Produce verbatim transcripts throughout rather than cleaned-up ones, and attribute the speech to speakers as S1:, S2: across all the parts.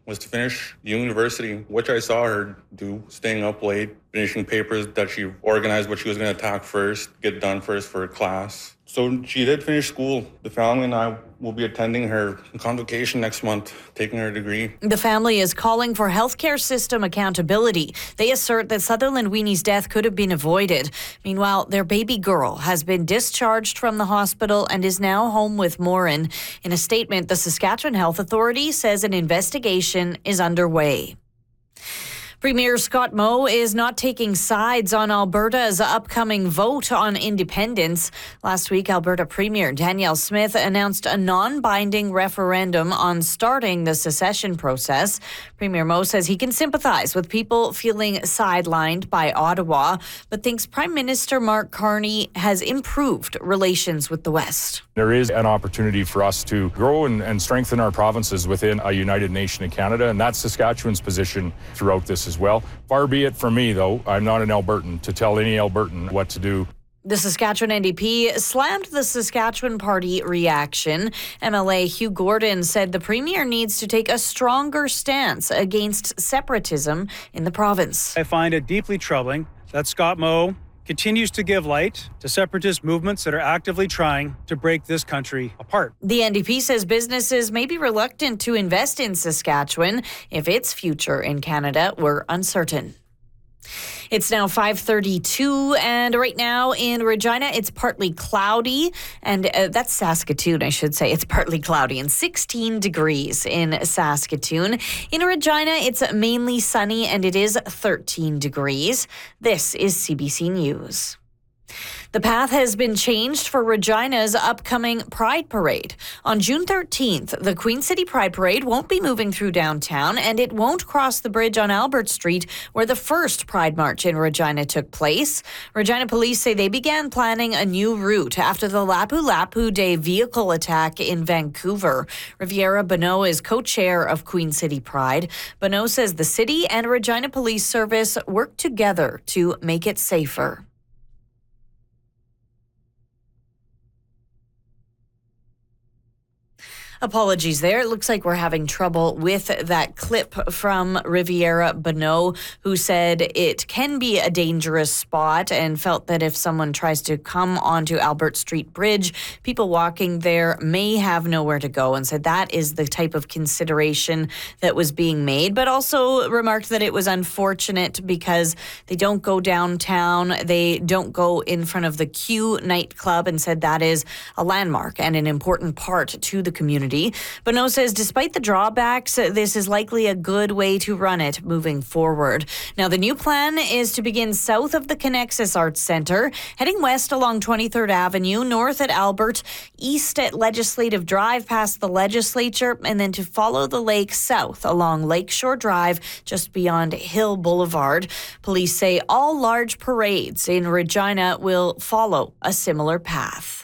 S1: was to finish university, which I saw her do, staying up late, finishing papers that she organized what she was going to attack first, get done first for class. So she did finish school. The family and I will be attending her convocation next month, taking her degree.
S2: The family is calling for healthcare system accountability. They assert that Sutherland Weenie's death could have been avoided. Meanwhile, their baby girl has been discharged from the hospital and is now home with Morin. In a statement, the Saskatchewan Health Authority says an investigation is underway. Premier Scott Moe is not taking sides on Alberta's upcoming vote on independence. Last week, Alberta Premier Danielle Smith announced a non-binding referendum on starting the secession process. Premier Moe says he can sympathize with people feeling sidelined by Ottawa, but thinks Prime Minister Mark Carney has improved relations with the West.
S3: There is an opportunity for us to grow and, and strengthen our provinces within a united nation in Canada, and that's Saskatchewan's position throughout this as well. Far be it from me, though, I'm not an Albertan, to tell any Albertan what to do.
S2: The Saskatchewan N D P slammed the Saskatchewan Party reaction. M L A Hugh Gordon said the Premier needs to take a stronger stance against separatism in the province.
S4: I find it deeply troubling that Scott Moe continues to give light to separatist movements that are actively trying to break this country apart.
S2: The N D P says businesses may be reluctant to invest in Saskatchewan if its future in Canada were uncertain. It's now five thirty-two, and right now in Regina, it's partly cloudy, and uh, that's Saskatoon, I should say. It's partly cloudy and sixteen degrees in Saskatoon. In Regina, it's mainly sunny, and it is thirteen degrees. This is C B C News. The path has been changed for Regina's upcoming Pride Parade. On June thirteenth, the Queen City Pride Parade won't be moving through downtown, and it won't cross the bridge on Albert Street, where the first Pride March in Regina took place. Regina police say they began planning a new route after the Lapu Lapu Day vehicle attack in Vancouver. Riviera Bonneau is co-chair of Queen City Pride. Bonneau says the city and Regina Police Service work together to make it safer. Apologies there. It looks like we're having trouble with that clip from Riviera Bonneau, who said it can be a dangerous spot and felt that if someone tries to come onto Albert Street Bridge, people walking there may have nowhere to go, and said that is the type of consideration that was being made, but also remarked that it was unfortunate because they don't go downtown, they don't go in front of the Q nightclub, and said that is a landmark and an important part to the community. Bonneau says despite the drawbacks, this is likely a good way to run it moving forward. Now, the new plan is to begin south of the Connexus Arts Centre, heading west along twenty-third Avenue, north at Albert, east at Legislative Drive past the Legislature, and then to follow the lake south along Lakeshore Drive just beyond Hill Boulevard. Police say all large parades in Regina will follow a similar path.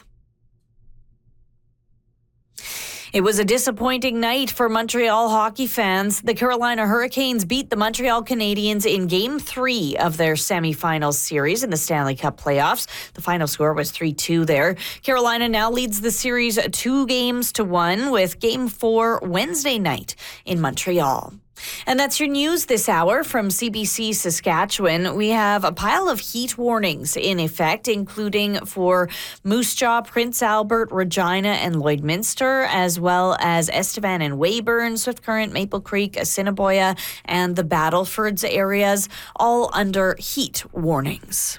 S2: It was a disappointing night for Montreal hockey fans. The Carolina Hurricanes beat the Montreal Canadiens in Game three of their semifinals series in the Stanley Cup playoffs. The final score was three two there. Carolina now leads the series two games to one with Game four Wednesday night in Montreal. And that's your news this hour from C B C Saskatchewan. We have a pile of heat warnings in effect, including for Moose Jaw, Prince Albert, Regina, and Lloydminster, as well as Estevan and Weyburn, Swift Current, Maple Creek, Assiniboia, and the Battlefords areas, all under heat warnings.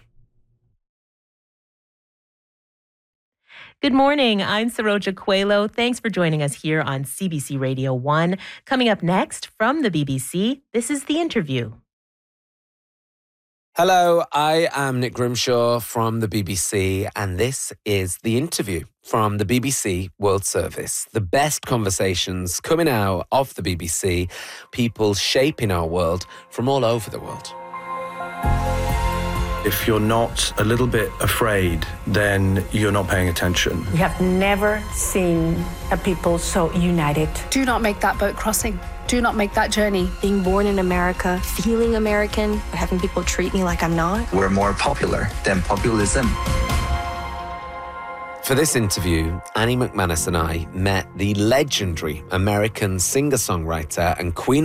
S5: Good morning. I'm Saroja Coelho. Thanks for joining us here on C B C Radio one. Coming up next from the B B C, this is The Interview.
S6: Hello, I am Nick Grimshaw from the B B C, and this is The Interview from the B B C World Service. The best conversations coming out of the B B C, people shaping our world from all over the world.
S7: If you're not a little bit afraid, then you're not paying attention.
S8: We have never seen a people so united.
S9: Do not make that boat crossing. Do not make that journey.
S10: Being born in America, feeling American, having people treat me like I'm not.
S11: We're more popular than populism.
S6: For this interview, Annie McManus and I met the legendary American singer-songwriter and Queen